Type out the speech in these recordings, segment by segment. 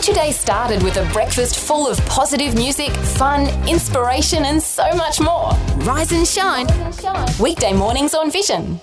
Get your day started with a breakfast full of positive music, fun, inspiration and so much more. Rise and shine. Weekday mornings on Vision.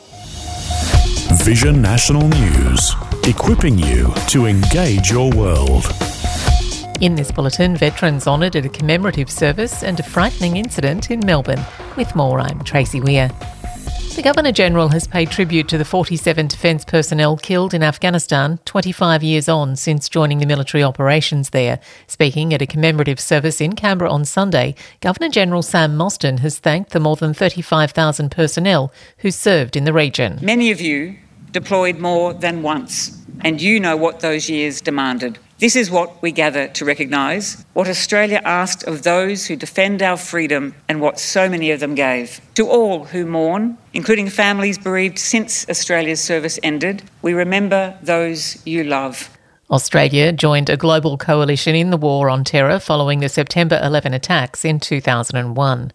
Vision National News, equipping you to engage your world. In this bulletin, veterans honoured at a commemorative service and a frightening incident in Melbourne. With more, I'm Tracy Weir. The Governor-General has paid tribute to the 47 defence personnel killed in Afghanistan 25 years on since joining the military operations there. Speaking at a commemorative service in Canberra on Sunday, Governor-General Sam Mostyn has thanked the more than 35,000 personnel who served in the region. Many of you deployed more than once, and you know what those years demanded. This is what we gather to recognise, what Australia asked of those who defend our freedom and what so many of them gave. To all who mourn, including families bereaved since Australia's service ended, we remember those you love. Australia joined a global coalition in the war on terror following the September 11 attacks in 2001.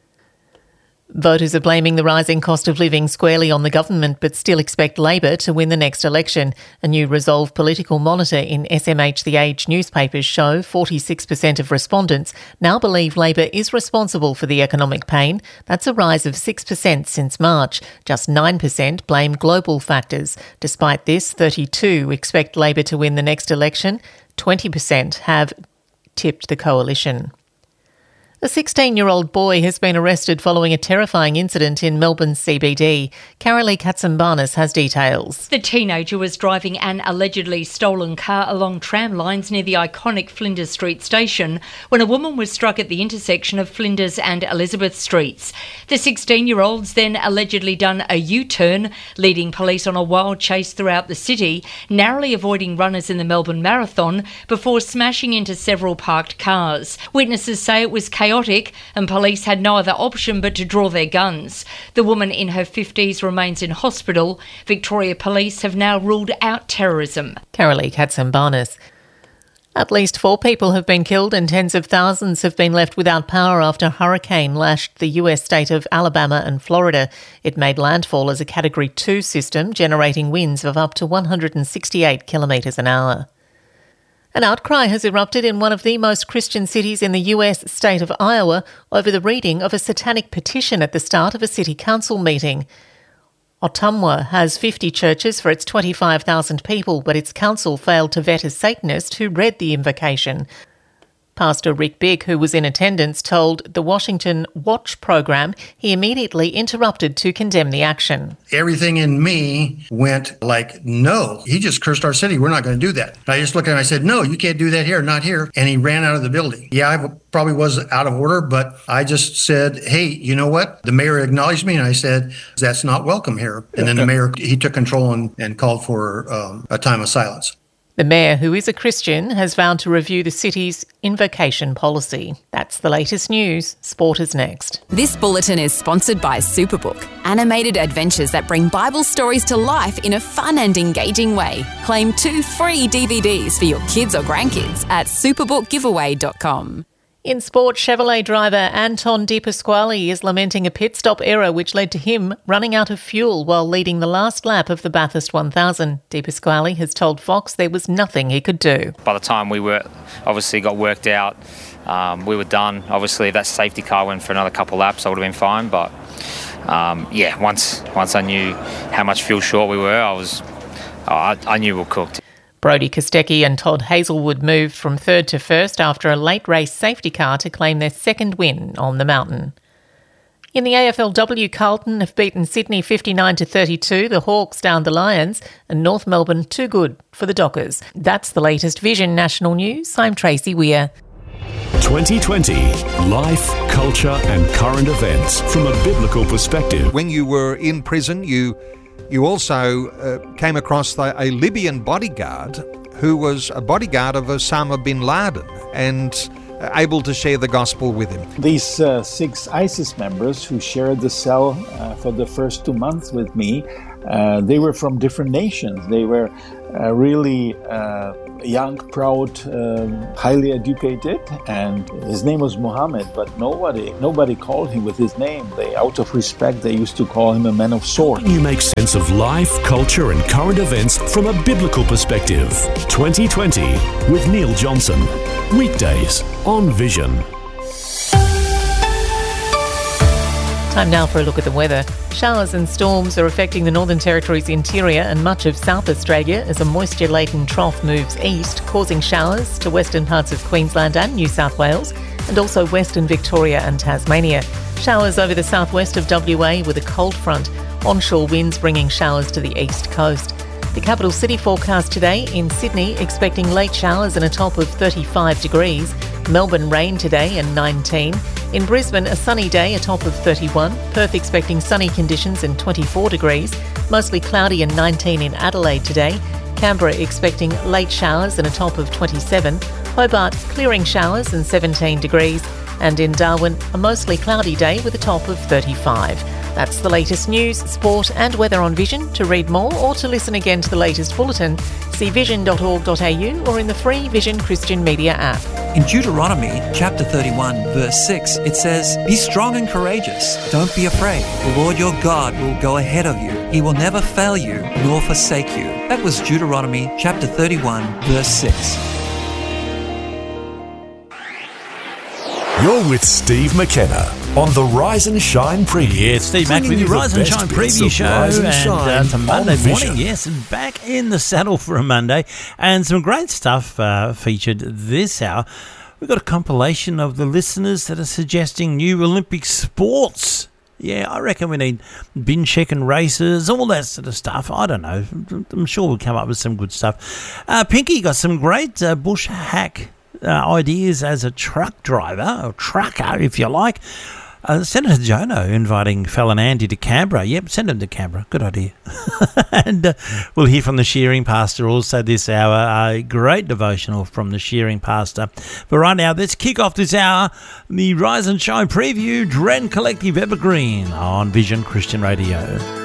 Voters are blaming the rising cost of living squarely on the government but still expect Labor to win the next election. A new Resolve political monitor in SMH The Age newspapers show 46% of respondents now believe Labor is responsible for the economic pain. That's a rise of 6% since March. Just 9% blame global factors. Despite this, 32% expect Labor to win the next election. 20% have tipped the coalition. A 16-year-old boy has been arrested following a terrifying incident in Melbourne's CBD. Carolee Katsambanis has details. The teenager was driving an allegedly stolen car along tram lines near the iconic Flinders Street station when a woman was struck at the intersection of Flinders and Elizabeth Streets. The 16-year-old's then allegedly done a U-turn, leading police on a wild chase throughout the city, narrowly avoiding runners in the Melbourne Marathon before smashing into several parked cars. Witnesses say it was chaotic and police had no other option but to draw their guns. The woman in her 50s remains in hospital. Victoria Police have now ruled out terrorism. Carolee Katsambanis. At least 4 people have been killed and tens of thousands have been left without power after a hurricane lashed the US state of Alabama and Florida. It made landfall as a Category 2 system, generating winds of up to 168 kilometres an hour. An outcry has erupted in one of the most Christian cities in the US state of Iowa over the reading of a satanic petition at the start of a city council meeting. Ottumwa has 50 churches for its 25,000 people, but its council failed to vet a Satanist who read the invocation. Pastor Rick Bick, who was in attendance, told the Washington Watch program he immediately interrupted to condemn the action. Everything in me went like, no, he just cursed our city. We're not going to do that. And I just looked at him and I said, no, you can't do that here, not here. And he ran out of the building. Yeah, I probably was out of order, but I just said, hey, you know what? The mayor acknowledged me and I said, that's not welcome here. And then the mayor, he took control and called for a time of silence. The mayor, who is a Christian, has vowed to review the city's invocation policy. That's the latest news. Sport is next. This bulletin is sponsored by Superbook, animated adventures that bring Bible stories to life in a fun and engaging way. Claim 2 free DVDs for your kids or grandkids at superbookgiveaway.com. In sport, Chevrolet driver Anton De Pasquale is lamenting a pit stop error which led to him running out of fuel while leading the last lap of the Bathurst 1000. De Pasquale has told Fox there was nothing he could do. By the time we were obviously got worked out, we were done. Obviously, if that safety car went for another couple laps, I would have been fine. But once I knew how much fuel short we were, I knew we were cooked. Brodie Kostecki and Todd Hazelwood moved from third to first after a late race safety car to claim their second win on the mountain. In the AFLW, Carlton have beaten Sydney 59-32, the Hawks down the Lions, and North Melbourne too good for the Dockers. That's the latest Vision National News. I'm Tracy Weir. 2020 Life, Culture and Current Events from a biblical perspective. When you were in prison, you also came across a Libyan bodyguard who was a bodyguard of Osama bin Laden and able to share the gospel with him. These 6 ISIS members who shared the cell for the first 2 months with me, they were from different nations. They were really young, proud, highly educated, and his name was Muhammad, but nobody called him with his name. Out of respect, they used to call him a man of sword. You make sense of life, culture and current events from a biblical perspective. 2020 with Neil Johnson. Weekdays on Vision. Time now for a look at the weather. Showers and storms are affecting the Northern Territory's interior and much of South Australia as a moisture-laden trough moves east, causing showers to western parts of Queensland and New South Wales, and also western Victoria and Tasmania. Showers over the southwest of WA with a cold front. Onshore winds bringing showers to the east coast. The capital city forecast today: in Sydney, expecting late showers and a top of 35 degrees. Melbourne, rain today and 19. In Brisbane, a sunny day, a top of 31. Perth expecting sunny conditions and 24 degrees. Mostly cloudy and 19 in Adelaide today. Canberra expecting late showers and a top of 27. Hobart, clearing showers and 17 degrees. And in Darwin, a mostly cloudy day with a top of 35. That's the latest news, sport and weather on Vision. To read more or to listen again to the latest bulletin, see vision.org.au or in the free Vision Christian Media app. In Deuteronomy chapter 31 verse 6, it says, "Be strong and courageous. Don't be afraid. The Lord your God will go ahead of you. He will never fail you nor forsake you." That was Deuteronomy chapter 31 verse 6. You're with Steve McKenna on the Rise and Shine preview. Yeah, Steve Mack with your Rise and Shine preview show. And it's a Monday morning, yes, and back in the saddle for a Monday. And some great stuff featured this hour. We've got a compilation of the listeners that are suggesting new Olympic sports. Yeah, I reckon we need bin checking races, all that sort of stuff. I don't know. I'm sure we'll come up with some good stuff. Pinky got some great bush hack ideas as a truck driver, or trucker if you like. Senator Jono inviting Fallon Andy to Canberra. Yep, send him to Canberra. Good idea. And we'll hear from the shearing pastor also this hour. A great devotional from the shearing pastor. But right now, let's kick off this hour, the Rise and Shine preview, Dren Collective Evergreen on Vision Christian Radio.